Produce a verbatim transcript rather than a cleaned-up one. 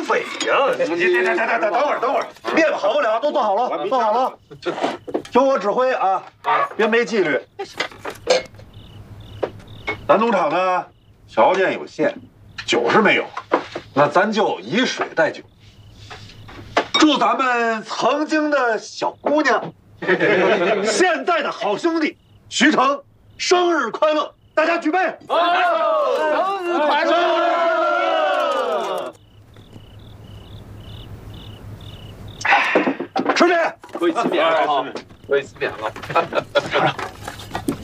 匪呀！你你你等等等等会儿等会儿，面好不了，都做好了，做好了，听我指挥啊，别没纪律。咱农场呢，条件有限，酒是没有，那咱就以水代酒。祝咱们曾经的小姑娘，现在的好兄弟徐成生日快乐！大家举杯！ 生日快乐！ 吃面， 可以吃面了哈，可以吃面了。